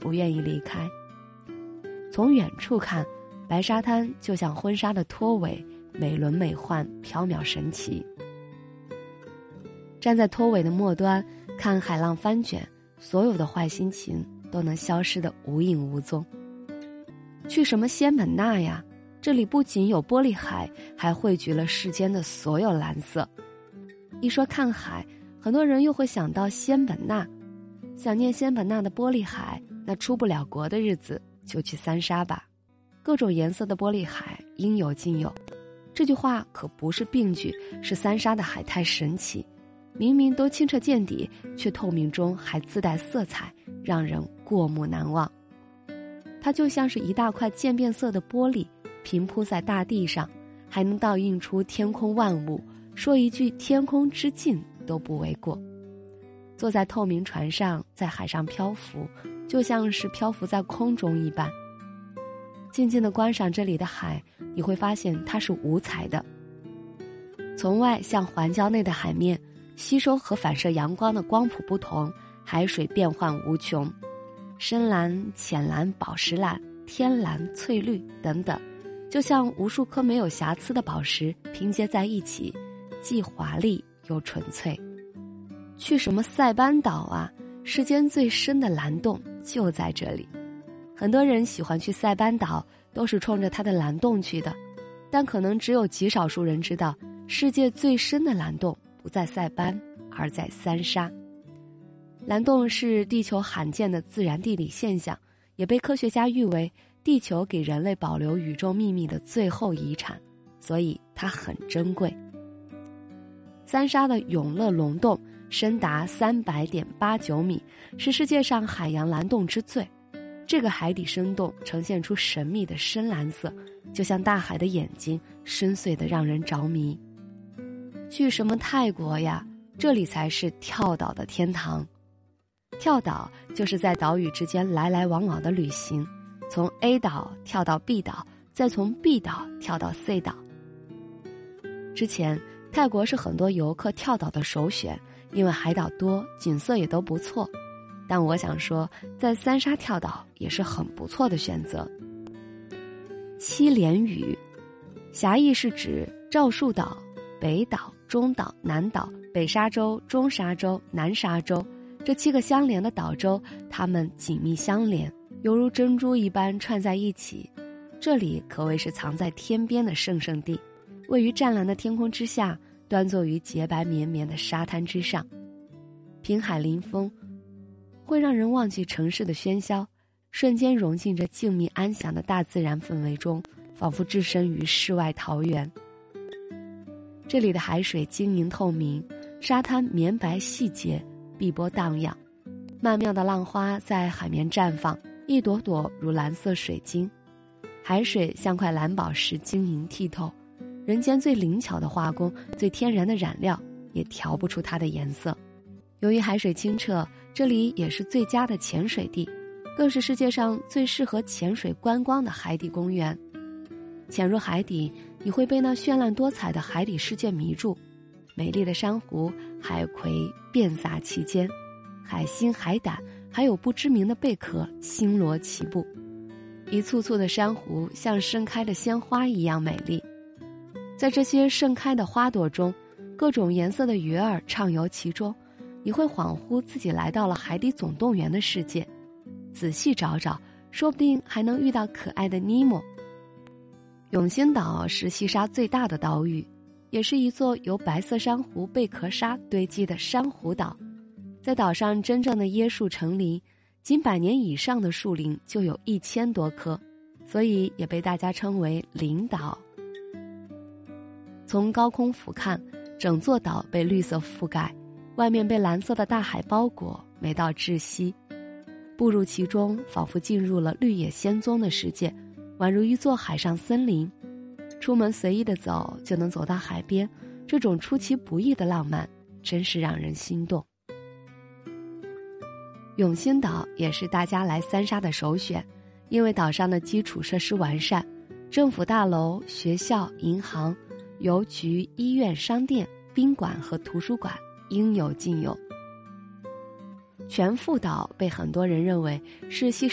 不愿意离开。从远处看，白沙滩就像婚纱的拖尾，美轮美奂，缥缈神奇。站在拖尾的末端，看海浪翻卷，所有的坏心情都能消失得无影无踪。去什么仙本那呀？这里不仅有玻璃海，还汇聚了世间的所有蓝色。一说看海，很多人又会想到仙本那。想念仙本那的玻璃海，那出不了国的日子就去三沙吧。各种颜色的玻璃海应有尽有。这句话可不是病句，是三沙的海太神奇，明明都清澈见底，却透明中还自带色彩，让人过目难忘。它就像是一大块渐变色的玻璃，平铺在大地上，还能倒映出天空万物，说一句天空之镜都不为过。坐在透明船上，在海上漂浮，就像是漂浮在空中一般。静静地观赏这里的海，你会发现它是五彩的。从外向环礁内的海面，吸收和反射阳光的光谱不同，海水变幻无穷，深蓝、浅蓝、宝石蓝、天蓝、翠绿等等，就像无数颗没有瑕疵的宝石拼接在一起，既华丽又纯粹。去什么塞班岛啊？世间最深的蓝洞就在这里。很多人喜欢去塞班岛，都是冲着它的蓝洞去的，但可能只有极少数人知道，世界最深的蓝洞不在塞班，而在三沙。蓝洞是地球罕见的自然地理现象，也被科学家誉为地球给人类保留宇宙秘密的最后遗产，所以它很珍贵。三沙的永乐龙洞深达300.89米，是世界上海洋蓝洞之最。这个海底深洞呈现出神秘的深蓝色，就像大海的眼睛，深邃的让人着迷。去什么泰国呀？这里才是跳岛的天堂。跳岛就是在岛屿之间来来往往的旅行，从 A 岛跳到 B 岛，再从 B 岛跳到 C 岛。之前泰国是很多游客跳岛的首选，因为海岛多，景色也都不错。但我想说，在三沙跳岛也是很不错的选择。七连屿，狭义是指赵树岛、北岛、中岛、南岛、北沙洲、中沙洲、南沙洲这7个相连的岛洲，它们紧密相连，犹如珍珠一般串在一起。这里可谓是藏在天边的圣地，位于湛蓝的天空之下，端坐于洁白绵绵的沙滩之上。凭海临风，会让人忘记城市的喧嚣，瞬间融进这静谧安详的大自然氛围中，仿佛置身于世外桃源。这里的海水晶莹透明，沙滩绵白细节，碧波荡漾，曼妙的浪花在海面绽放，一朵朵如蓝色水晶。海水像块蓝宝石，晶莹剔透，人间最灵巧的画工，最天然的染料也调不出它的颜色。由于海水清澈，这里也是最佳的潜水地，更是世界上最适合潜水观光的海底公园。潜入海底，你会被那绚烂多彩的海底世界迷住，美丽的珊瑚、海葵遍洒其间，海星、海胆，还有不知名的贝壳星罗棋布。一簇簇的珊瑚像盛开的鲜花一样美丽，在这些盛开的花朵中，各种颜色的鱼儿畅游其中，你会恍惚自己来到了海底总动员的世界。仔细找找，说不定还能遇到可爱的尼莫。永兴岛是西沙最大的岛屿，也是一座由白色珊瑚贝壳沙堆积的珊瑚岛。在岛上真正的椰树成林，仅100年以上的树林就有1000多棵，所以也被大家称为林岛。从高空俯瞰，整座岛被绿色覆盖，外面被蓝色的大海包裹，美到窒息。步入其中，仿佛进入了绿野仙踪的世界，宛如一座海上森林。出门随意的走，就能走到海边，这种出其不意的浪漫，真是让人心动。永兴岛也是大家来三沙的首选，因为岛上的基础设施完善，政府大楼、学校、银行、邮局、医院、商店、宾馆和图书馆应有尽有。全副岛被很多人认为是西